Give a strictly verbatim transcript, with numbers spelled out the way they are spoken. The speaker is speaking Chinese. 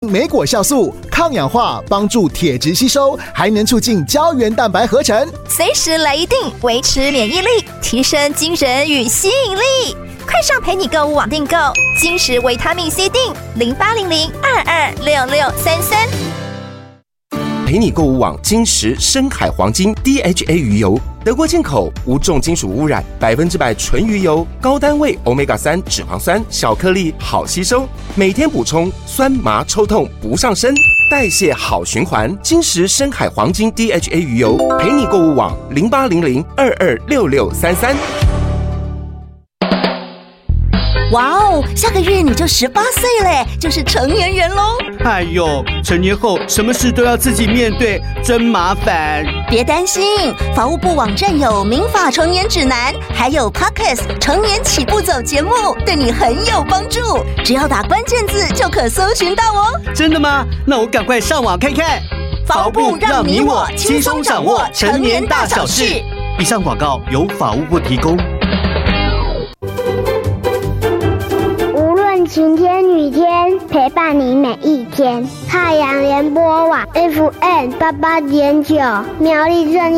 莓果酵素，抗氧化，帮助铁质吸收，还能促进胶原蛋白合成， 随时来一定，维持免疫力，提升精神与吸引力。快上陪你购物网订购金石维他命 C 锭零八零零二二六六三三。 陪你购物网金石深海黄金 D H A 鱼油，德国进口，无重金属污染，百分之百纯鱼油，高单位 欧米伽三 脂肪酸，小颗粒，好吸收，每天补充，酸麻抽痛不上身，代谢好循环。金石深海黄金 D H A 鱼油，陪你购物网零八零零二二六六三三。 哇哦，下个月你就十八岁嘞，就是成年人喽！ 哎呦，成年后什么事都要自己面对，真麻烦。 别担心，法务部网站有民法成年指南，还有 Podcast 成年起步走节目，对你很有帮助。只要打关键字就可搜寻到哦。 真的吗？那我赶快上网看看。 法务部让你我轻松掌握成年大小事。 以上广告由法务部提供。 晴天雨天，陪伴你每一天。太阳联播网 F M 八八点九，苗栗正